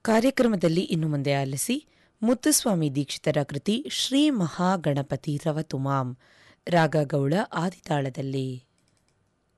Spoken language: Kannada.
ಕಾರ್ಯಕ್ರಮದಲ್ಲಿ ಇನ್ನು ಮುಂದೆ ಆಲಿಸಿ ಮುತ್ತುಸ್ವಾಮಿ ದೀಕ್ಷಿತರ ಕೃತಿ ಶ್ರೀ ಮಹಾಗಣಪತಿ ರವತುಮಾಂ ರಾಗ ಗೌಳ ಆದಿತಾಳದಲ್ಲಿ.